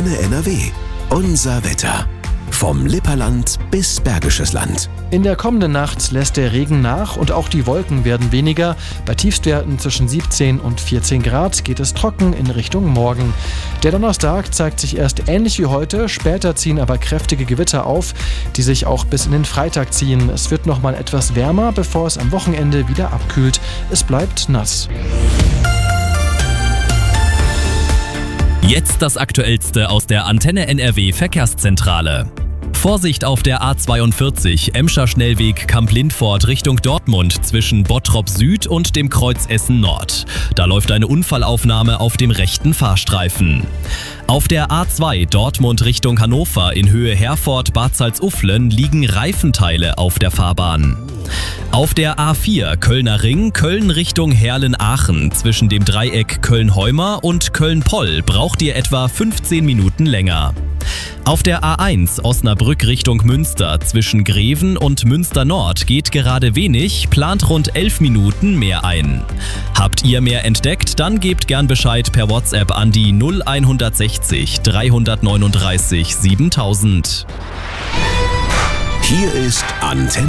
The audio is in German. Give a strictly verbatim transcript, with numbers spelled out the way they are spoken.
Antenne N R W. Unser Wetter. Vom Lipperland bis Bergisches Land. In der kommenden Nacht lässt der Regen nach und auch die Wolken werden weniger. Bei Tiefstwerten zwischen siebzehn und vierzehn Grad geht es trocken in Richtung Morgen. Der Donnerstag zeigt sich erst ähnlich wie heute, später ziehen aber kräftige Gewitter auf, die sich auch bis in den Freitag ziehen. Es wird noch mal etwas wärmer, bevor es am Wochenende wieder abkühlt. Es bleibt nass. Jetzt das Aktuellste aus der Antenne N R W Verkehrszentrale. Vorsicht auf der A zweiundvierzig, Emscher Schnellweg Kamp-Lindfort Richtung Dortmund zwischen Bottrop Süd und dem Kreuz Essen Nord. Da läuft eine Unfallaufnahme auf dem rechten Fahrstreifen. Auf der A zwei Dortmund Richtung Hannover in Höhe Herford-Bad Salzuflen liegen Reifenteile auf der Fahrbahn. Auf der A vier Kölner Ring, Köln Richtung Herlen-Aachen zwischen dem Dreieck Köln-Heumer und Köln-Poll braucht ihr etwa fünfzehn Minuten länger. Auf der A eins Osnabrück Richtung Münster zwischen Greven und Münster Nord geht gerade wenig, plant rund elf Minuten mehr ein. Habt ihr mehr entdeckt, dann gebt gern Bescheid per WhatsApp an die null hundertsechzig dreihundertneununddreißig siebentausend. Hier ist Antenne